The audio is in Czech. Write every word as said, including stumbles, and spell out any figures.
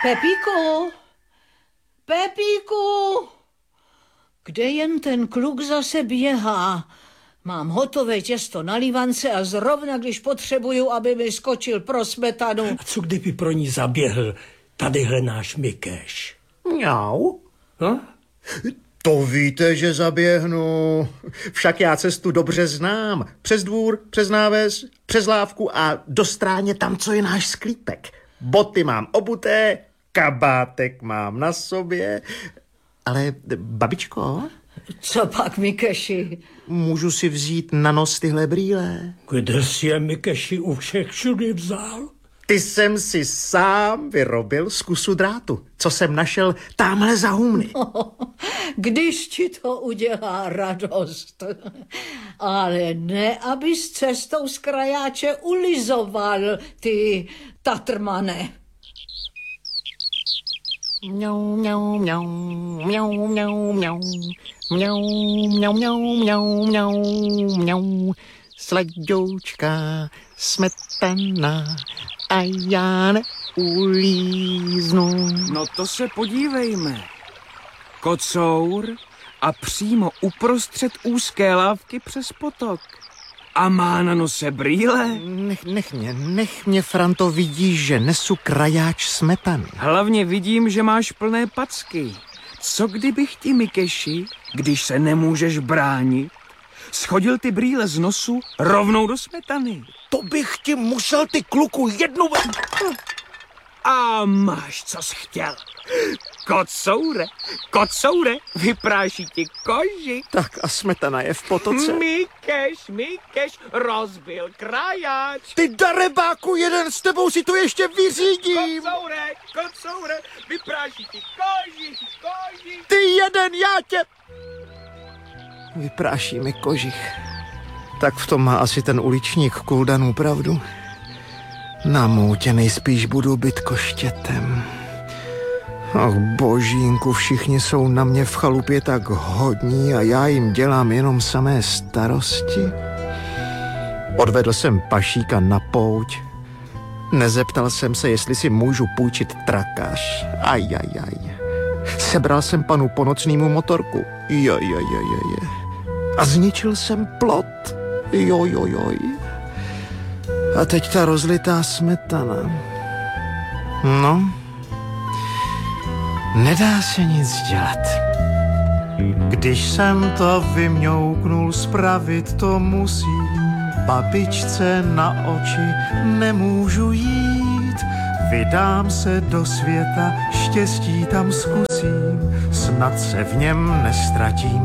Pepíku, Pepíku, kde jen ten kluk zase běhá? Mám hotové těsto na lívance a zrovna, když potřebuju, aby mi skočil pro smetanu. A co kdyby pro ní zaběhl tadyhle náš Mikeš? Mňau. No? To víte, že zaběhnu. Však já cestu dobře znám. Přes dvůr, přes náves, přes lávku a do stráně tam, co je náš sklípek. Boty mám obuté, kabátek mám na sobě. Ale babičko... Co pak, Mikeši? Můžu si vzít na nos tyhle brýle? Kde jsi je, Mikeši, u všech všudy vzal? Ty jsem si sám vyrobil z kusu drátu, co jsem našel támhle za humny. No, když ti to udělá radost. Ale ne, abys cestou z krajáče ulizoval, ty tatrmane. Mňau, mňau, mňau, mňau, mňau, mňau, mňau, mňau, mňau, mňau, mňau, mňau, sladoučka, smetana a já neulíznu. No to se podívejme. Kocour a přímo uprostřed úzké lávky přes potok. A má na nose brýle. Nech, nech mě, nech mě, Franto, vidíš, že nesu krajáč smetany. Hlavně vidím, že máš plné packy. Co kdybych ti, Mikeši, když se nemůžeš bránit, schodil ty brýle z nosu rovnou do smetany? To bych ti musel, ty kluku, jednu... A máš, co jsi chtěl. Kocoure, kocoure, vypráší ti koži. Tak a smetana je v potoce. Mikeš, Mikeš, rozbil krajáč. Ty darebáku, jeden s tebou si to ještě vyřídím. Kocoure, kocoure, vypráší ti koži, koži. Ty jeden, já tě... Vypráší mi kožich. Tak v tom má asi ten uličník Kuldanů pravdu. Na moutě nejspíš budu být koštětem. Ach božínku, všichni jsou na mě v chalupě tak hodní a já jim dělám jenom samé starosti. Odvedl jsem pašíka na pouť. Nezeptal jsem se, jestli si můžu půjčit trakaš. Ajajaj. Sebral jsem panu Ponocnýmu motorku. Jojojojoj. A zničil jsem plot. Jojojoj. A teď ta rozlitá smetana. No, nedá se nic dělat. Když jsem to vymňouknul, spravit to musím. Babičce na oči nemůžu jít. Vydám se do světa, štěstí tam zkusím. Snad se v něm nestratím.